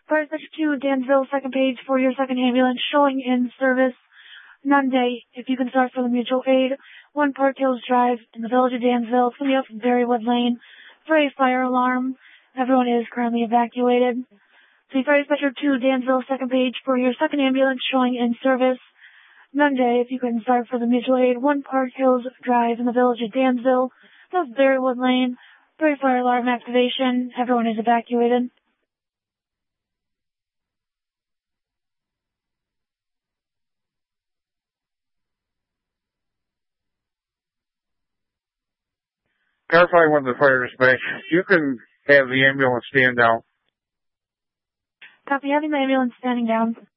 Fire Dispatcher 2, Dansville, second page for your second ambulance showing in service. None day, if you can start for the mutual aid. 1 Park Hills Drive in the village of Dansville, coming up from Berrywood Lane for a fire alarm. Everyone is currently evacuated. So Fire Dispatcher 2, Dansville, second page for your second ambulance showing in service. None day, if you can start for the mutual aid. 1 Park Hills Drive in the village of Dansville, that's Berrywood Lane for a fire alarm activation. Everyone is evacuated. Clarify with the fire dispatch. You can have the ambulance stand down. Copy, having the ambulance standing down.